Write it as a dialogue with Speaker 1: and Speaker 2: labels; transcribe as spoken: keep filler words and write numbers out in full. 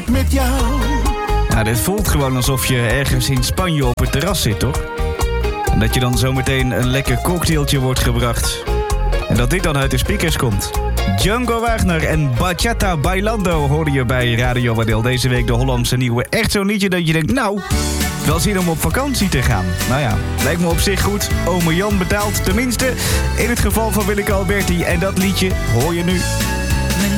Speaker 1: ik met jou.
Speaker 2: Nou, dit voelt gewoon alsof je ergens in Spanje op het terras zit, toch? En dat je dan zometeen een lekker cocktailtje wordt gebracht. En dat dit dan uit de speakers komt. Django Wagner en Bachata Bailando hoorde je bij Radio Wadil. Deze week de Hollandse nieuwe. Echt zo'n liedje dat je denkt, nou, wel zin om op vakantie te gaan. Nou ja, lijkt me op zich goed. Ome Jan betaalt, tenminste in het geval van Willeke Alberti. En dat liedje hoor je nu.